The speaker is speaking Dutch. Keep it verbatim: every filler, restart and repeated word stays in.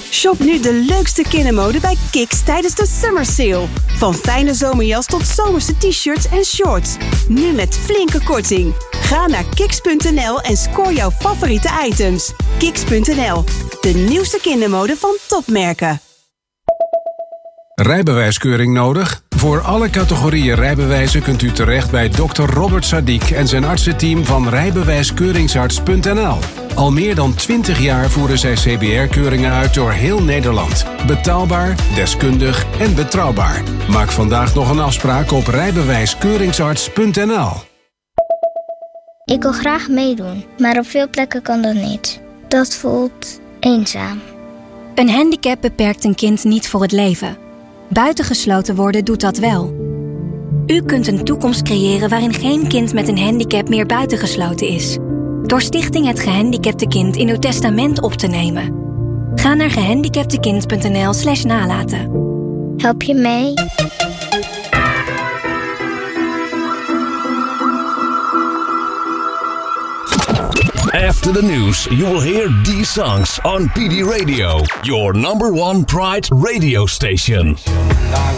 Shop nu de leukste kindermode bij Kiks tijdens de Summer Sale. Van fijne zomerjas tot zomerse t-shirts en shorts. Nu met flinke korting. Ga naar kiks punt n l en scoor jouw favoriete items. kiks punt n l, de nieuwste kindermode van topmerken. Rijbewijskeuring nodig? Voor alle categorieën rijbewijzen kunt u terecht bij dokter Robert Sadiq en zijn artsenteam van rijbewijskeuringsarts punt n l. Al meer dan twintig jaar voeren zij C B R-keuringen uit door heel Nederland. Betaalbaar, deskundig en betrouwbaar. Maak vandaag nog een afspraak op rijbewijskeuringsarts punt n l. Ik wil graag meedoen, maar op veel plekken kan dat niet. Dat voelt eenzaam. Een handicap beperkt een kind niet voor het leven. Buitengesloten worden doet dat wel. U kunt een toekomst creëren waarin geen kind met een handicap meer buitengesloten is. Door Stichting Het Gehandicapte Kind in uw testament op te nemen. Ga naar gehandicaptekind punt n l slash nalaten. Help je mee? After the news, you will hear these songs on P D Radio, your number one Pride radio station.